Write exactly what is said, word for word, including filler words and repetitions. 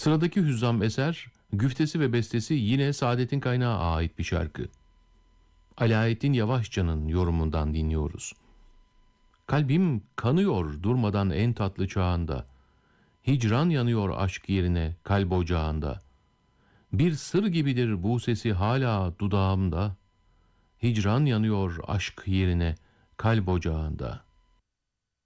Sıradaki hüzzam eser, güftesi ve bestesi yine Saadet'in Kaynağı'na ait bir şarkı. Alaaeddin Yavaşça'nın yorumundan dinliyoruz. Kalbim kanıyor durmadan en tatlı çağında. Hicran yanıyor aşk yerine kalp ocağında. Bir sır gibidir bu sesi hala dudağımda. Hicran yanıyor aşk yerine kalp ocağında.